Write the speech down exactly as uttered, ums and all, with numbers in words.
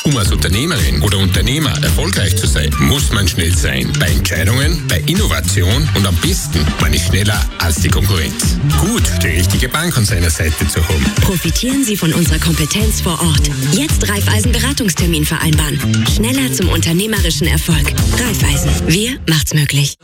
Um als Unternehmerin oder Unternehmer erfolgreich zu sein, muss man schnell sein. Bei Entscheidungen, bei Innovation und am besten, man ist schneller als die Konkurrenz. Gut, die richtige Bank an seiner Seite zu haben. Profitieren Sie von unserer Kompetenz vor Ort. Jetzt Raiffeisen Beratungstermin vereinbaren. Schneller zum unternehmerischen Erfolg. Raiffeisen. Wir macht's möglich.